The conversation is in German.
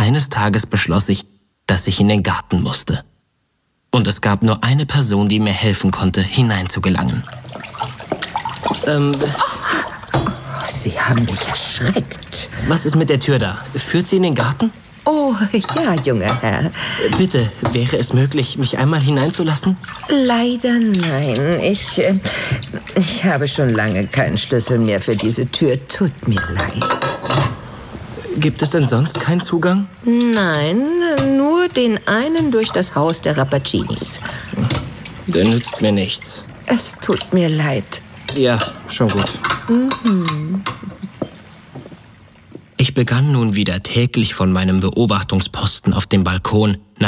eines Tages beschloss ich, dass ich in den Garten musste. Und es gab nur eine Person, die mir helfen konnte, hineinzugelangen. Sie haben mich erschreckt. Was ist mit der Tür da? Führt sie in den Garten? Oh, ja, junger Herr. Bitte, wäre es möglich, mich einmal hineinzulassen? Leider nein. Ich habe schon lange keinen Schlüssel mehr für diese Tür. Tut mir leid. Gibt es denn sonst keinen Zugang? Nein, nur den einen durch das Haus der Rappacinis. Der nützt mir nichts. Es tut mir leid. Ja, schon gut. Ich begann nun wieder täglich von meinem Beobachtungsposten auf dem Balkon